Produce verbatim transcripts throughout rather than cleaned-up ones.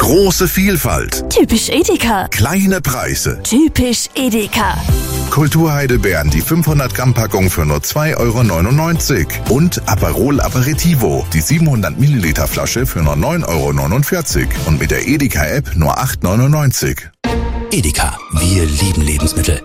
Große Vielfalt. Typisch Edeka. Kleine Preise. Typisch Edeka. Kulturheidelbeeren, die fünfhundert Gramm Packung für nur zwei Euro neunundneunzig. Und Aperol Aperitivo, die siebenhundert Milliliter Flasche für nur neun Euro neunundvierzig. Und mit der Edeka-App nur acht Euro neunundneunzig. Edeka, wir lieben Lebensmittel.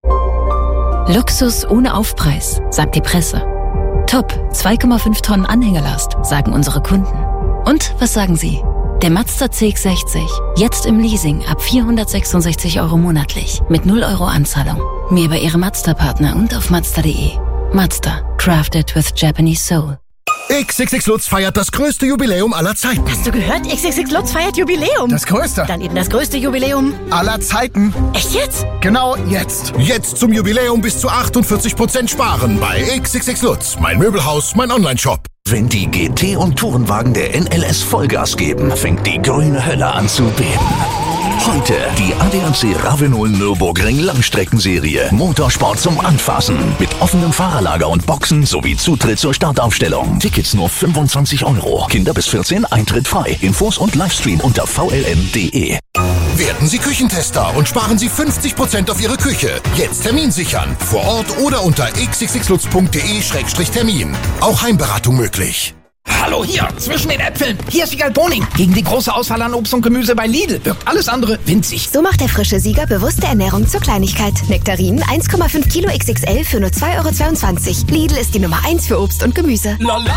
Luxus ohne Aufpreis, sagt die Presse. Top, zwei Komma fünf Tonnen Anhängerlast, sagen unsere Kunden. Und was sagen Sie? Der Mazda C X sechzig, jetzt im Leasing ab vierhundertsechsundsechzig Euro monatlich, mit null Euro Anzahlung. Mehr bei Ihrem Mazda-Partner und auf Mazda punkt de. Mazda, crafted with Japanese soul. X X X Lutz feiert das größte Jubiläum aller Zeiten. Hast du gehört? X X X Lutz feiert Jubiläum. Das größte. Dann eben das größte Jubiläum aller Zeiten. Echt jetzt? Genau jetzt. Jetzt zum Jubiläum bis zu achtundvierzig Prozent sparen bei X X X Lutz. Mein Möbelhaus, mein Online-Shop. Wenn die G T- und Tourenwagen der N L S Vollgas geben, fängt die grüne Hölle an zu beben. Heute die A D A C Ravenol Nürburgring Langstreckenserie. Motorsport zum Anfassen. Mit offenem Fahrerlager und Boxen sowie Zutritt zur Startaufstellung. Tickets nur fünfundzwanzig Euro. Kinder bis vierzehn, Eintritt frei. Infos und Livestream unter v l n punkt de. Werden Sie Küchentester und sparen Sie fünfzig Prozent auf Ihre Küche. Jetzt Termin sichern. Vor Ort oder unter x x x lutz punkt de Schrägstrich Termin. Auch Heimberatung möglich. Hallo, hier, zwischen den Äpfeln. Hier ist Wiegald Boning. Gegen die große Auswahl an Obst und Gemüse bei Lidl wirkt alles andere winzig. So macht der frische Sieger bewusste Ernährung zur Kleinigkeit. Nektarinen eins Komma fünf Kilo X X L für nur zwei Euro zweiundzwanzig. Lidl ist die Nummer eins für Obst und Gemüse.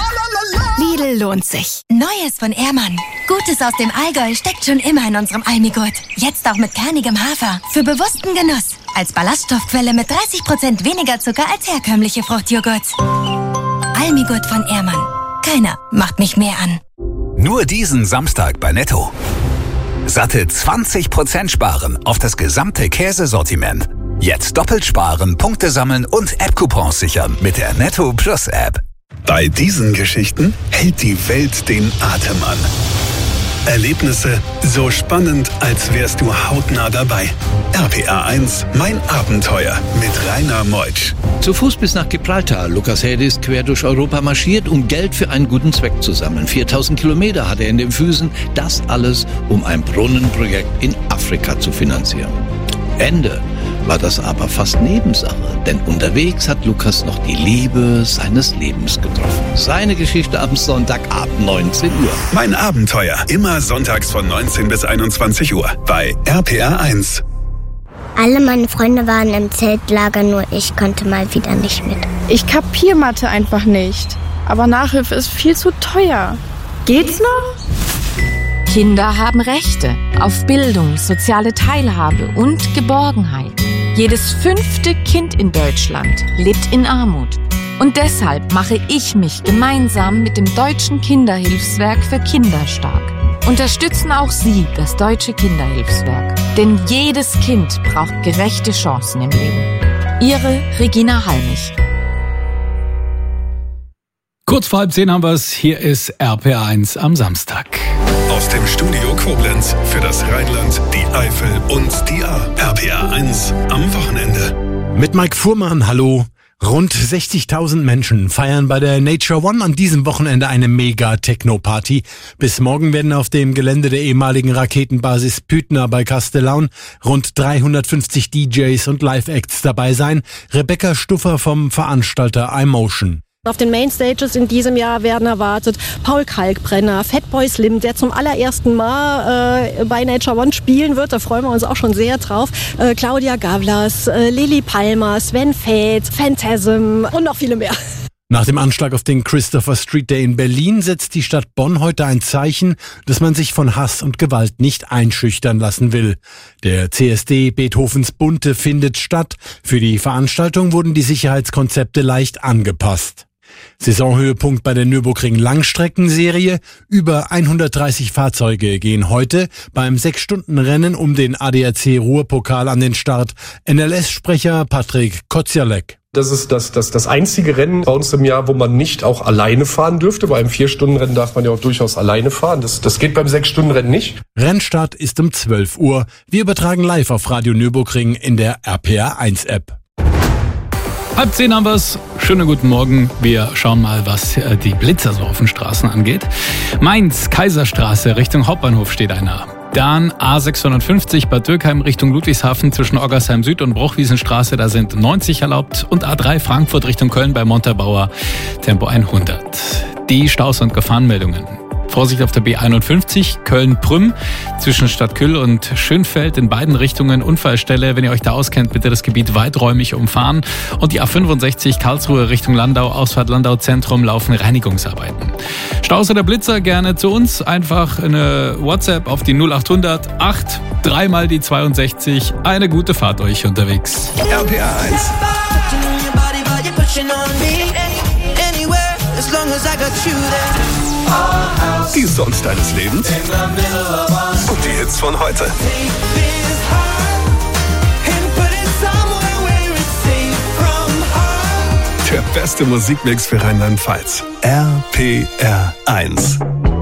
Lidl lohnt sich. Neues von Ehrmann. Gutes aus dem Allgäu steckt schon immer in unserem Almigurt. Jetzt auch mit kernigem Hafer. Für bewussten Genuss. Als Ballaststoffquelle mit dreißig Prozent weniger Zucker als herkömmliche Fruchtjoghurts. Almigurt von Ehrmann. Keiner macht mich mehr an. Nur diesen Samstag bei Netto. Satte zwanzig Prozent sparen auf das gesamte Käsesortiment. Jetzt doppelt sparen, Punkte sammeln und App-Coupons sichern mit der Netto Plus App. Bei diesen Geschichten hält die Welt den Atem an. Erlebnisse so spannend, als wärst du hautnah dabei. R P R eins, mein Abenteuer mit Rainer Meutsch. Zu Fuß bis nach Gibraltar. Lukas Herde ist quer durch Europa marschiert, um Geld für einen guten Zweck zu sammeln. viertausend Kilometer hat er in den Füßen. Das alles, um ein Brunnenprojekt in Afrika zu finanzieren. Ende war das aber fast Nebensache, denn unterwegs hat Lukas noch die Liebe seines Lebens getroffen. Seine Geschichte am Sonntag ab neunzehn Uhr. Mein Abenteuer, immer sonntags von neunzehn bis einundzwanzig Uhr bei R P R eins. Alle meine Freunde waren im Zeltlager, nur ich konnte mal wieder nicht mit. Ich kapier Mathe einfach nicht, aber Nachhilfe ist viel zu teuer. Geht's noch? Kinder haben Rechte auf Bildung, soziale Teilhabe und Geborgenheit. Jedes fünfte Kind in Deutschland lebt in Armut. Und deshalb mache ich mich gemeinsam mit dem Deutschen Kinderhilfswerk für Kinder stark. Unterstützen auch Sie das Deutsche Kinderhilfswerk. Denn jedes Kind braucht gerechte Chancen im Leben. Ihre Regina Halmich. Kurz vor halb zehn haben wir es. Hier ist R P R eins am Samstag. Aus dem Studio Koblenz für das Rheinland, die Eifel und die A. R P R eins am Wochenende. Mit Mike Fuhrmann, hallo. Rund sechzigtausend Menschen feiern bei der Nature One an diesem Wochenende eine Mega-Techno-Party. Bis morgen werden auf dem Gelände der ehemaligen Raketenbasis Pütner bei Castellaun rund dreihundertfünfzig D Js und Live-Acts dabei sein. Rebecca Stuffer vom Veranstalter iMotion. Auf den Mainstages in diesem Jahr werden erwartet Paul Kalkbrenner, Fatboy Slim, der zum allerersten Mal äh, bei Nature One spielen wird. Da freuen wir uns auch schon sehr drauf. Äh, Claudia Gavlas, äh, Lili Palmer, Sven Väth, Phantasm und noch viele mehr. Nach dem Anschlag auf den Christopher Street Day in Berlin setzt die Stadt Bonn heute ein Zeichen, dass man sich von Hass und Gewalt nicht einschüchtern lassen will. Der C S D Beethovens Bunte findet statt. Für die Veranstaltung wurden die Sicherheitskonzepte leicht angepasst. Saisonhöhepunkt bei der Nürburgring Langstreckenserie. Über hundertdreißig Fahrzeuge gehen heute beim sechs Stunden Rennen um den A D A C Ruhrpokal an den Start. N L S-Sprecher Patrick Kozialek. Das ist das, das, das einzige Rennen bei uns im Jahr, wo man nicht auch alleine fahren dürfte. Bei einem vier Stunden Rennen darf man ja auch durchaus alleine fahren. Das, das geht beim sechs Stunden Rennen nicht. Rennstart ist um zwölf Uhr. Wir übertragen live auf Radio Nürburgring in der R P R eins App. Halb zehn haben wir's. Schönen guten Morgen. Wir schauen mal, was die Blitzer so auf den Straßen angeht. Mainz, Kaiserstraße, Richtung Hauptbahnhof steht einer. Dann A sechshundertfünfzig Bad Dürkheim Richtung Ludwigshafen zwischen Oggersheim Süd und Bruchwiesenstraße, da sind neunzig erlaubt. Und A drei Frankfurt Richtung Köln bei Montabaur, Tempo hundert. Die Staus- und Gefahrenmeldungen. Vorsicht auf der B einundfünfzig, Köln-Prüm, zwischen Stadtküll und Schönfeld in beiden Richtungen Unfallstelle. Wenn ihr euch da auskennt, bitte das Gebiet weiträumig umfahren. Und die A fünfundsechzig, Karlsruhe Richtung Landau, Ausfahrt Landau Zentrum, laufen Reinigungsarbeiten. Staus oder Blitzer gerne zu uns. Einfach eine WhatsApp auf die null achthundert acht, dreimal die zweiundsechzig. Eine gute Fahrt euch unterwegs. R P R eins. Die Songs deines Lebens und die Hits von heute. Der beste Musikmix für Rheinland-Pfalz. R P R eins.